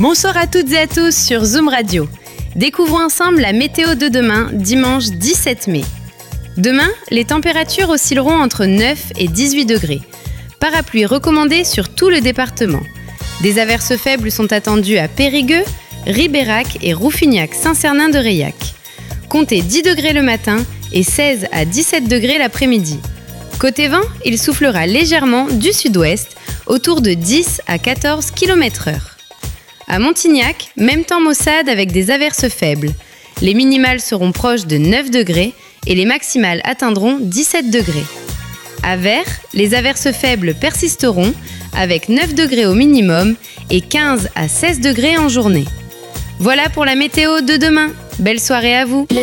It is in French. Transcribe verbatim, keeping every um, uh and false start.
Bonsoir à toutes et à tous sur Zoom Radio. Découvrons ensemble la météo de demain, dimanche dix-sept mai. Demain, les températures oscilleront entre neuf et dix-huit degrés. Parapluie recommandé sur tout le département. Des averses faibles sont attendues à Périgueux, Ribérac et Rouffignac-Saint-Cernin-de-Reilhac. Comptez dix degrés le matin et seize à dix-sept degrés l'après-midi. Côté vent, il soufflera légèrement du sud-ouest, autour de dix à quatorze kilomètres heure. À Montignac, même temps maussade avec des averses faibles. Les minimales seront proches de neuf degrés et les maximales atteindront dix-sept degrés. À Vert, les averses faibles persisteront avec neuf degrés au minimum et quinze à seize degrés en journée. Voilà pour la météo de demain. Belle soirée à vous!